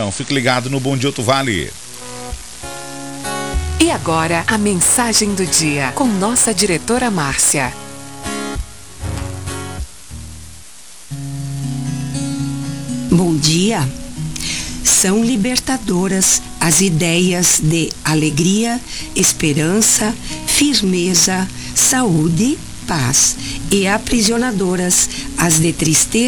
região. Fique ligado no Bom Dia Alto Vale. E agora, a mensagem do dia, com nossa diretora Márcia. Bom dia. São libertadoras as ideias de alegria, esperança, firmeza, saúde, paz, e aprisionadoras as de tristeza,